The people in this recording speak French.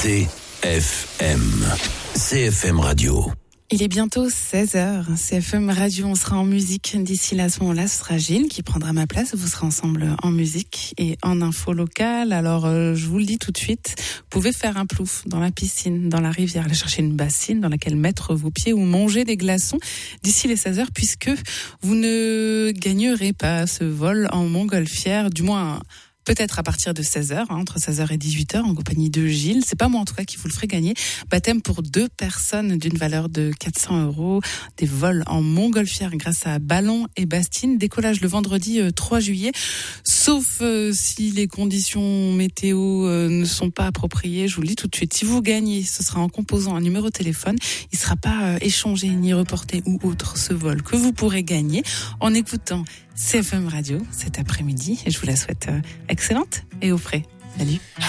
CFM. CFM Radio. Il est bientôt 16h, CFM Radio, on sera en musique. D'ici là, à ce moment-là, ce sera Gilles qui prendra ma place. Vous serez ensemble en musique et en info locale. Alors, je vous le dis tout de suite, vous pouvez faire un plouf dans la piscine, dans la rivière, aller chercher une bassine dans laquelle mettre vos pieds ou manger des glaçons d'ici les 16h, puisque vous ne gagnerez pas ce vol en montgolfière, du moins peut-être à partir de 16h, entre 16h et 18h, en compagnie de Gilles. C'est pas moi, en tout cas, qui vous le ferai gagner. Baptême pour 2 personnes d'une valeur de 400 €. Des vols en montgolfière grâce à Ballon et Bastine. Décollage le vendredi 3 juillet. Sauf si les conditions météo ne sont pas appropriées. Je vous le dis tout de suite. Si vous gagnez, ce sera en composant un numéro de téléphone. Il ne sera pas échangé ni reporté ou autre, ce vol que vous pourrez gagner en écoutant CFM Radio cet après-midi. Et je vous la souhaite excellente et au frais. Salut.